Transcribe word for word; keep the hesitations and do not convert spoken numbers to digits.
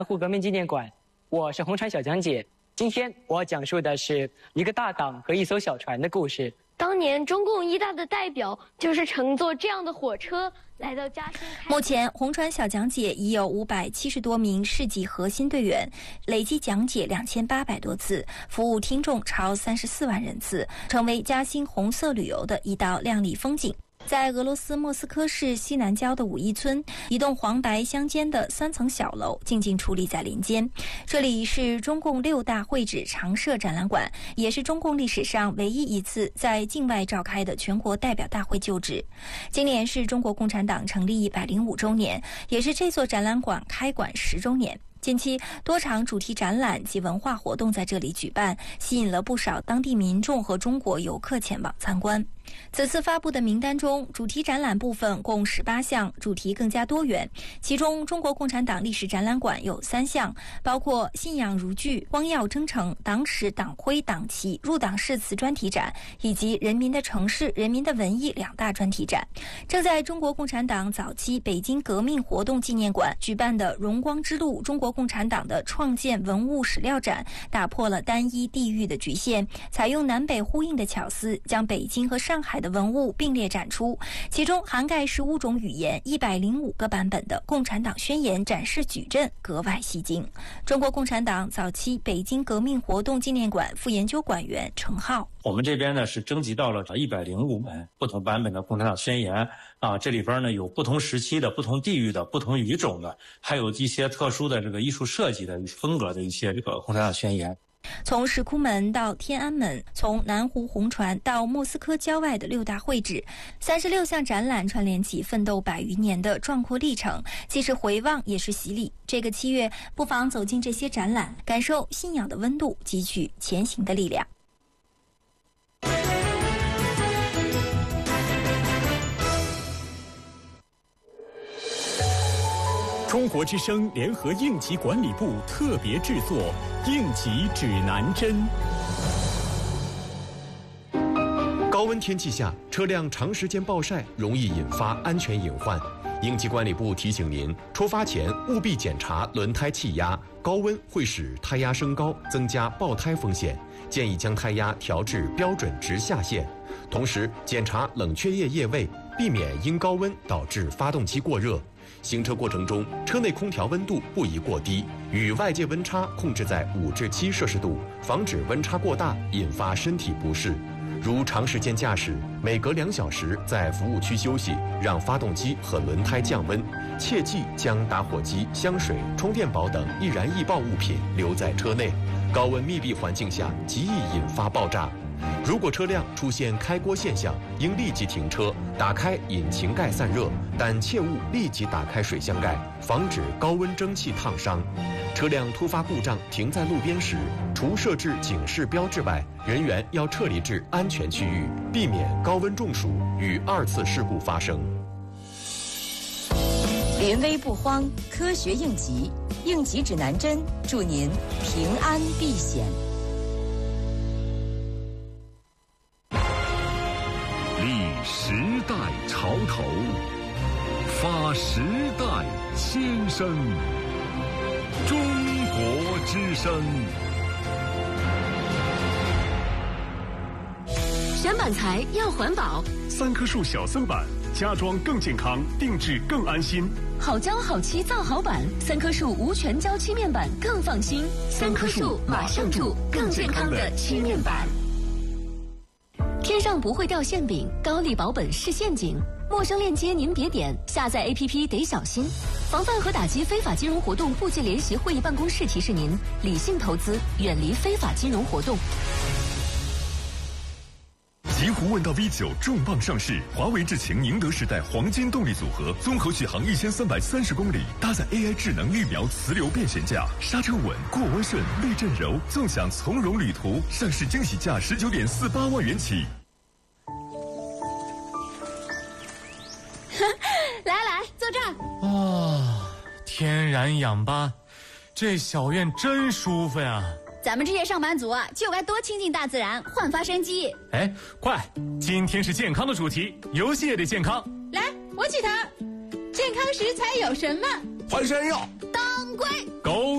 护革命纪念馆，我是红船小讲解。今天我要讲述的是一个大党和一艘小船的故事。 当年中共一大的代表就是乘坐这样的火车来到嘉兴。 目前红船小讲解已有五百七十多名市级核心队员，累计讲解两千八百多次，服务听众超三十四万人次，成为嘉兴红色旅游的一道亮丽风景。在俄罗斯莫斯科市西南郊的五一村，一栋黄白相间的三层小楼静静矗立在林间。这里是中共六大会址常设展览馆，也是中共历史上唯一一次在境外召开的全国代表大会旧址。今年是中国共产党成立一百零五周年，也是这座展览馆开馆十周年。近期多场主题展览及文化活动在这里举办，吸引了不少当地民众和中国游客前往参观。此次发布的名单中，主题展览部分共十八项，主题更加多元。其中，中国共产党历史展览馆有三项，包括信仰如炬、光耀征程、党史、党徽、党旗、入党誓词专题展，以及人民的城市、人民的文艺两大专题展。正在中国共产党早期北京革命活动纪念馆举办的荣光之路中国共产党的创建文物史料展，打破了单一地域的局限，采用南北呼应的巧思，将北京和上海的文物并列展出，其中涵盖十五种语言、一百零五个版本的《共产党宣言》展示矩阵格外吸睛。中国共产党早期北京革命活动纪念馆副研究馆员程浩： 我们这边呢是征集到了一百零五本不同版本的《共产党宣言》啊，这里边呢有不同时期的、不同地域的、不同语种的，还有一些特殊的这个艺术设计的风格的一些这个《共产党宣言》。 从石窟门到天安门，从南湖红船到莫斯科郊外的六大会址，三十六项展览串联起奋斗百余年的壮阔历程，既是回望也是洗礼。这个七月，不妨走进这些展览，感受信仰的温度，汲取前行的力量。 中国之声联合应急管理部特别制作应急指南针。 高温天气下，车辆长时间暴晒容易引发安全隐患。应急管理部提醒您，出发前务必检查轮胎气压，高温会使胎压升高，增加爆胎风险。建议将胎压调至标准值下限，同时检查冷却液液位，避免因高温导致发动机过热。行车过程中，车内空调温度不宜过低，与外界温差控制在五至七摄氏度，防止温差过大引发身体不适。如长时间驾驶，每隔两小时在服务区休息，让发动机和轮胎降温。切忌将打火机、香水、充电宝等易燃易爆物品留在车内，高温密闭环境下极易引发爆炸。如果车辆出现开锅现象，应立即停车，打开引擎盖散热，但切勿立即打开水箱盖，防止高温蒸汽烫伤。车辆突发故障停在路边时，除设置警示标志外，人员要撤离至安全区域，避免高温中暑与二次事故发生。 临危不慌，科学应急，应急指南针，祝您平安避险。 立时代潮头，发时代先声。中国之声。 选板材要环保， 三棵树小森板，家装更健康，定制更安心。 好胶好漆造好板，三棵树无全胶漆面板更放心。三棵树马上住更健康的漆面板。天上不会掉馅饼，高利保本是陷阱。陌生链接您别点，下载 A P P 得小心。防范和打击非法金融活动部际联席会议办公室提示您：理性投资，远离非法金融活动。 极狐问道 V 九 重磅上市，华为智擎宁德时代黄金动力组合，综合续航一千三百三十公里，搭载 A I 智能预瞄磁流变悬架，刹车稳，过弯顺，避震柔，纵享从容旅途。上市惊喜价十九点四八万元起。 来来，坐这儿。 啊，天然氧吧，这小院真舒服呀。 咱们这些上班族啊，就该多亲近大自然，焕发生机。 哎，快！今天是健康的主题，游戏也得健康。 来，我起头。健康食材有什么？ 淮山药、 当归、 枸